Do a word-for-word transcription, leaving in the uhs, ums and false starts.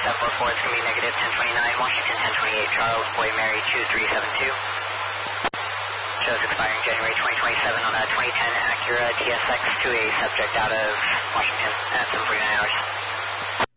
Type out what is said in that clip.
seven four four, it's going to be negative ten twenty-nine, Washington ten twenty-eight, Charles, Boy Mary two three seven two. Shows expiring January twenty twenty-seven on a twenty ten Acura T S X to a subject out of Washington at seven forty-nine hours.